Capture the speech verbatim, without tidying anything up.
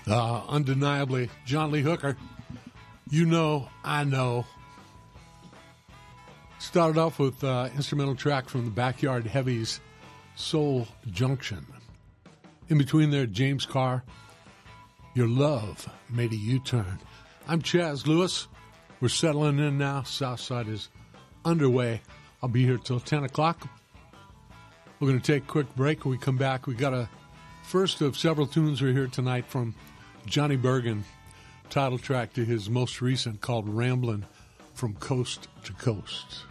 Uh, undeniably, John Lee Hooker. You know, I know. Started off with uh, instrumental track from the Backyard Heavies, Soul Junction. In between there, James Carr, Your Love Made a U-Turn. I'm Chaz Lewis. We're settling in now. Southside is underway. I'll be here till ten o'clock. We're going to take a quick break. When we come back, we got a first of several tunes we're here tonight from Johnny Bergen, title track to his most recent called Ramblin' from Coast to Coast.